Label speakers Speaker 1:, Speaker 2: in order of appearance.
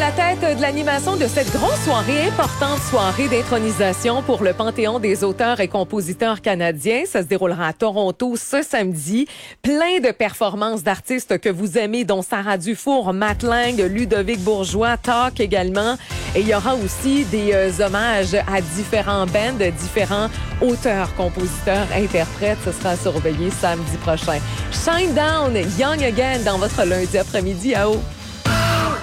Speaker 1: la tête de l'animation de cette grosse soirée, importante soirée d'intronisation pour le Panthéon des auteurs et compositeurs canadiens. Ça se déroulera à Toronto ce samedi. Plein de performances d'artistes que vous aimez, dont Sarah Dufour, Matt Lang, Ludovic Bourgeois, Talk également. Et il y aura aussi des hommages à différents bands, différents auteurs, compositeurs, interprètes. Ce sera à surveiller samedi prochain. Shine Down, Young Again dans votre lundi après-midi à haut.